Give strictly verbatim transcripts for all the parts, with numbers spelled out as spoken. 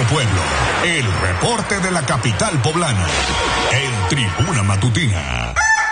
pueblo. El reporte de la capital poblana. En Tribuna Matutina.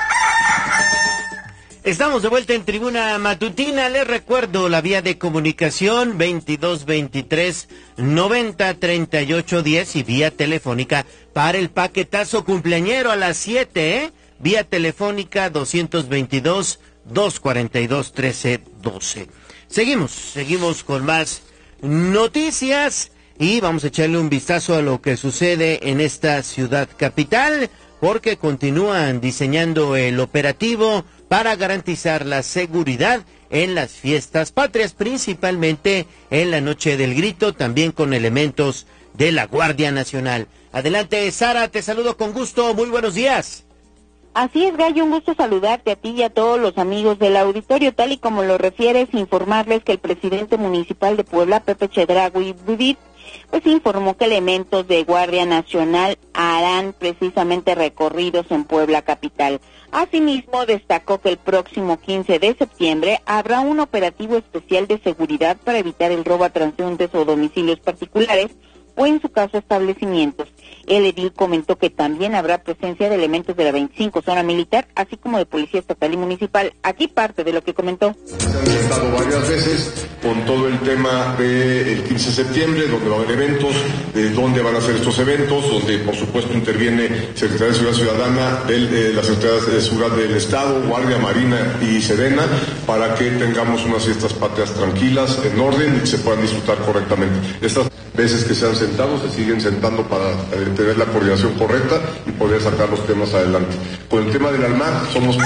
Estamos de vuelta en Tribuna Matutina. Les recuerdo la vía de comunicación veintidós veintitrés noventa treinta y ocho diez y vía telefónica para el paquetazo cumpleañero a las siete, ¿eh? Vía telefónica doscientos veintidós, doscientos cuarenta y dos, trece doce. Seguimos, seguimos con más noticias y vamos a echarle un vistazo a lo que sucede en esta ciudad capital, porque continúan diseñando el operativo para garantizar la seguridad en las fiestas patrias, principalmente en la Noche del Grito, también con elementos de la Guardia Nacional. Adelante, Sara, te saludo con gusto, muy buenos días. Así es, Gallo, un gusto saludarte a ti y a todos los amigos del auditorio. Tal y como lo refieres, informarles que el presidente municipal de Puebla, Pepe Chedraui Budit, pues informó que elementos de Guardia Nacional harán precisamente recorridos en Puebla capital. Asimismo, destacó que el próximo quince de septiembre habrá un operativo especial de seguridad para evitar el robo a transeúntes o domicilios particulares o en su caso establecimientos. El edil comentó que también habrá presencia de elementos de la veinticinco zona militar, así como de policía estatal y municipal. Aquí parte de lo que comentó. Se han intentado varias veces con todo el tema del quince de septiembre, donde va a haber eventos, de dónde van a ser estos eventos, donde por supuesto interviene Secretaría de Seguridad Ciudadana, del, eh, la Secretaría de Seguridad del Estado, Guardia Marina y Sedena, para que tengamos unas fiestas patrias tranquilas, en orden y que se puedan disfrutar correctamente. Estas veces que se han sentado, se siguen sentando para eh, tener la coordinación correcta y poder sacar los temas adelante. Con el tema del ALMAC, somos...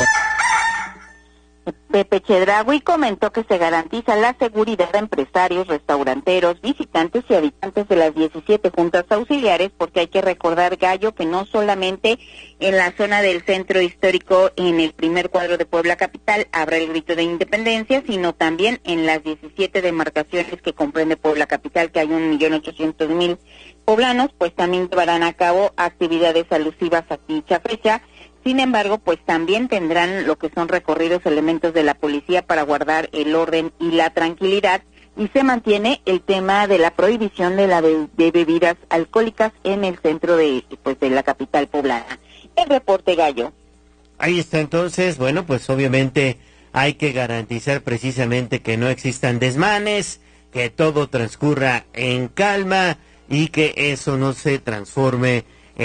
Pepe Chedraui comentó que se garantiza la seguridad de empresarios, restauranteros, visitantes y habitantes de las diecisiete juntas auxiliares, porque hay que recordar, Gallo, que no solamente en la zona del centro histórico, en el primer cuadro de Puebla capital, habrá el grito de independencia, sino también en las diecisiete demarcaciones que comprende Puebla capital, que hay un millón ochocientos mil poblanos, pues también llevarán a cabo actividades alusivas a dicha fecha. Sin embargo, pues también tendrán lo que son recorridos elementos de la policía para guardar el orden y la tranquilidad, y se mantiene el tema de la prohibición de la de, de bebidas alcohólicas en el centro de pues de la capital poblana. El reporte, Gallo. Ahí está entonces, bueno, pues obviamente hay que garantizar precisamente que no existan desmanes, que todo transcurra en calma y que eso no se transforme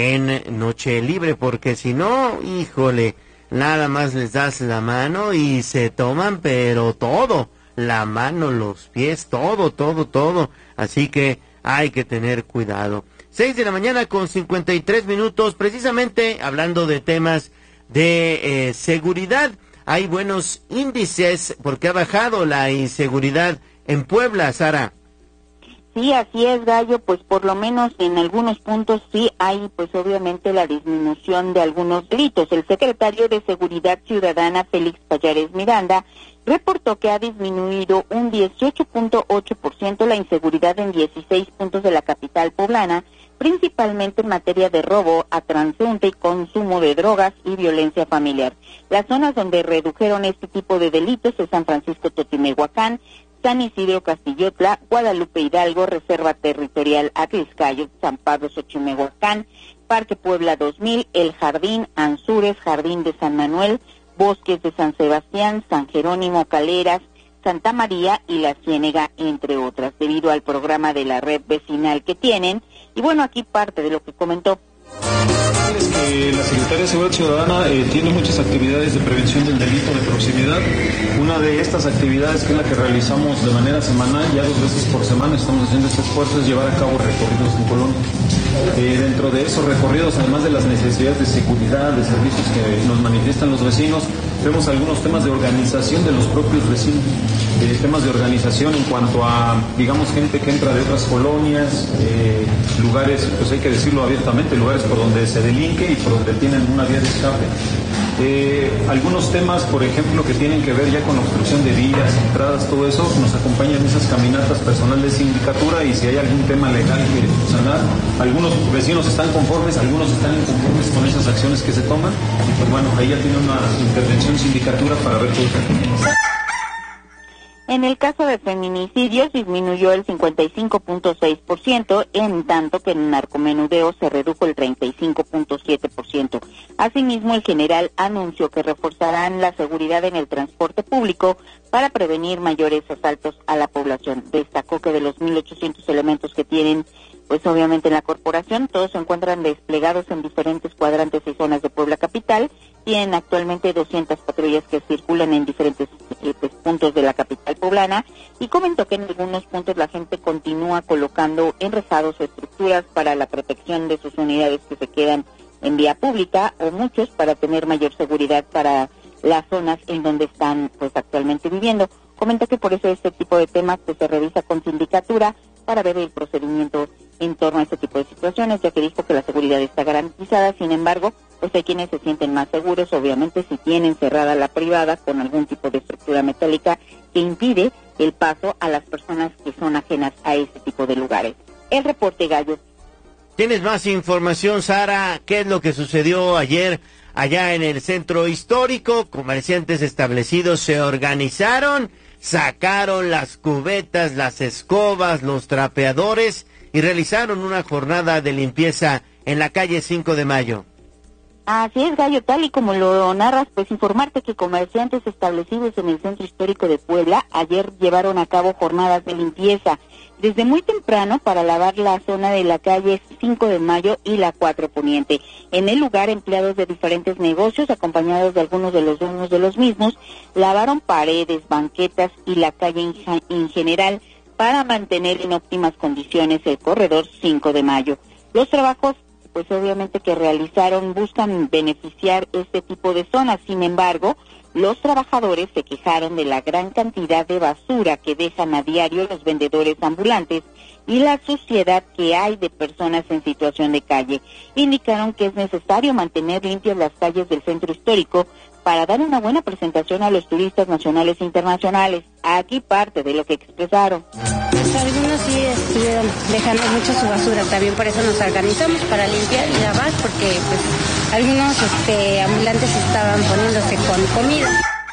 en noche libre, porque si no, híjole, nada más les das la mano y se toman, pero todo, la mano, los pies, todo, todo, todo, así que hay que tener cuidado. Seis de la mañana con cincuenta y tres minutos, precisamente hablando de temas de eh, seguridad, hay buenos índices porque ha bajado la inseguridad en Puebla, Sara. Sí, así es, Gallo, pues por lo menos en algunos puntos sí hay, pues obviamente la disminución de algunos delitos. El secretario de Seguridad Ciudadana, Félix Payares Miranda, reportó que ha disminuido un dieciocho punto ocho por ciento la inseguridad en dieciséis puntos de la capital poblana, principalmente en materia de robo a transeúnte y consumo de drogas y violencia familiar. Las zonas donde redujeron este tipo de delitos es San Francisco Totimehuacán, San Isidro Castillotla, Guadalupe Hidalgo, Reserva Territorial Atliscayo, San Pablo Xochimehuacán, Parque Puebla dos mil, El Jardín, Anzures, Jardín de San Manuel, Bosques de San Sebastián, San Jerónimo, Caleras, Santa María y La Ciénega, entre otras, debido al programa de la red vecinal que tienen. Y bueno, aquí parte de lo que comentó. Es que la Secretaría de Seguridad Ciudadana eh, tiene muchas actividades de prevención del delito de proximidad. Una de estas actividades, que es la que realizamos de manera semanal, ya dos veces por semana estamos haciendo este esfuerzo, es llevar a cabo recorridos en Colombia. Eh, dentro de esos recorridos, además de las necesidades de seguridad, de servicios que nos manifiestan los vecinos, vemos algunos temas de organización de los propios vecinos, eh, temas de organización en cuanto a, digamos, gente que entra de otras colonias, eh, lugares, pues hay que decirlo abiertamente, lugares por donde se delinque y por donde tienen una vía de escape. Eh, algunos temas, por ejemplo, que tienen que ver ya con obstrucción de vías, entradas, todo eso, nos acompañan en esas caminatas personal de sindicatura, y si hay algún tema legal que sanar, algunos vecinos están conformes, algunos están inconformes con esas acciones que se toman, y pues bueno, ahí ya tiene una intervención sindicatura para ver todo eso. En el caso de feminicidios disminuyó el cincuenta y cinco punto seis por ciento, en tanto que en narcomenudeo se redujo el treinta y cinco punto siete por ciento. Asimismo, el general anunció que reforzarán la seguridad en el transporte público para prevenir mayores asaltos a la población. Destacó que de los mil ochocientos elementos que tienen, pues obviamente en la corporación, todos se encuentran desplegados en diferentes cuadrantes y zonas de Puebla capital. Tienen actualmente doscientas patrullas que circulan en diferentes eh, pues, puntos de la capital poblana, y comentó que en algunos puntos la gente continúa colocando enrejados o estructuras para la protección de sus unidades que se quedan en vía pública, o muchos para tener mayor seguridad para las zonas en donde están pues actualmente viviendo. Comenta que por eso este tipo de temas pues, se revisa con sindicatura para ver el procedimiento en torno a este tipo de situaciones, ya que dijo que la seguridad está garantizada. Sin embargo, pues hay quienes se sienten más seguros, obviamente, si tienen cerrada la privada con algún tipo de estructura metálica que impide el paso a las personas que son ajenas a este tipo de lugares. El reporte, Gallo. ¿Tienes más información, Sara? ¿Qué es lo que sucedió ayer allá en el centro histórico? Comerciantes establecidos se organizaron, sacaron las cubetas, las escobas, los trapeadores y realizaron una jornada de limpieza en la calle cinco de mayo. Así es, Gallo, tal y como lo narras, pues informarte que comerciantes establecidos en el centro histórico de Puebla ayer llevaron a cabo jornadas de limpieza desde muy temprano para lavar la zona de la calle cinco de mayo y la cuatro Poniente. En el lugar, empleados de diferentes negocios, acompañados de algunos de los dueños de los mismos, lavaron paredes, banquetas y la calle en, en general para mantener en óptimas condiciones el corredor cinco de mayo. Los trabajos, pues obviamente que realizaron, buscan beneficiar este tipo de zonas. Sin embargo, los trabajadores se quejaron de la gran cantidad de basura que dejan a diario los vendedores ambulantes y la suciedad que hay de personas en situación de calle. Indicaron que es necesario mantener limpias las calles del centro histórico para dar una buena presentación a los turistas nacionales e internacionales. Aquí parte de lo que expresaron. Pues algunos sí estuvieron dejando mucho su basura, también por eso nos organizamos para limpiar y lavar, porque pues algunos este, ambulantes estaban poniéndose con comida.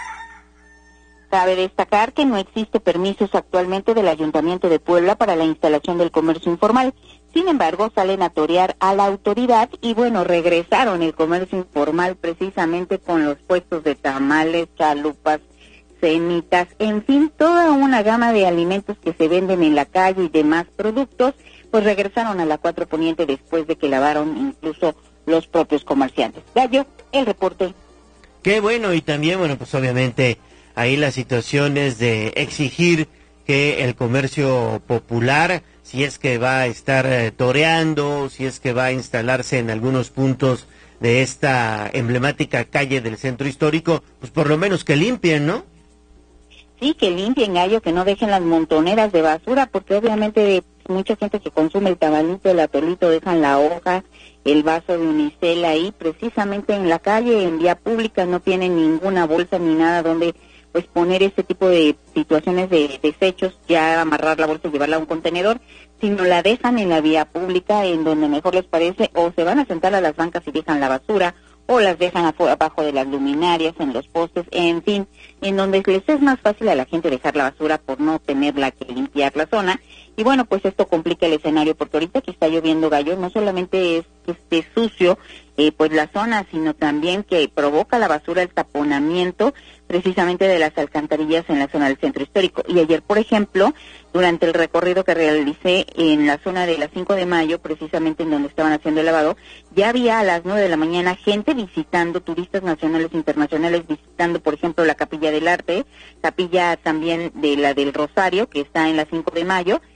Cabe destacar que no existe permisos actualmente del Ayuntamiento de Puebla para la instalación del comercio informal. Sin embargo, salen a torear a la autoridad y bueno, regresaron el comercio informal precisamente con los puestos de tamales, chalupas, semitas, en fin, toda una gama de alimentos que se venden en la calle y demás productos, pues regresaron a la cuatro Poniente después de que lavaron incluso los propios comerciantes. Gallo, el reporte. Qué bueno, y también, bueno, pues obviamente ahí las situaciones de exigir que el comercio popular, si es que va a estar eh, toreando, si es que va a instalarse en algunos puntos de esta emblemática calle del centro histórico, pues por lo menos que limpien, ¿no? Sí, que limpien, Gallo, que no dejen las montoneras de basura, porque obviamente mucha gente que consume el tabalito, el atolito, dejan la hoja, el vaso de unicel ahí, precisamente en la calle, en vía pública, no tienen ninguna bolsa ni nada donde pues poner este tipo de situaciones de desechos, ya amarrar la bolsa y llevarla a un contenedor, sino la dejan en la vía pública, en donde mejor les parece, o se van a sentar a las bancas y dejan la basura, o las dejan abajo de las luminarias, en los postes, en fin, en donde les es más fácil a la gente dejar la basura por no tenerla que limpiar la zona. Y bueno, pues esto complica el escenario, porque ahorita que está lloviendo, Gallo, no solamente es que esté sucio eh, pues la zona, sino también que provoca la basura el taponamiento precisamente de las alcantarillas en la zona del centro histórico. Y ayer, por ejemplo, durante el recorrido que realicé en la zona de la cinco de mayo, precisamente en donde estaban haciendo el lavado, ya había a las nueve de la mañana gente visitando, turistas nacionales e internacionales visitando, por ejemplo, la Capilla del Arte, capilla también de la del Rosario, que está en la cinco de mayo,